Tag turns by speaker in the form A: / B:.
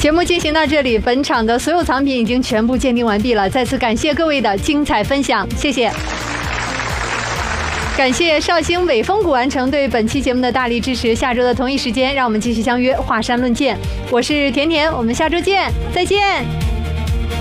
A: 节目进行到这里，本场的所有藏品已经全部鉴定完毕了，再次感谢各位的精彩分享，谢谢。感谢绍兴伟丰古玩城对本期节目的大力支持，下周的同一时间让我们继续相约华山论剑，我是甜甜，我们下周见，再见。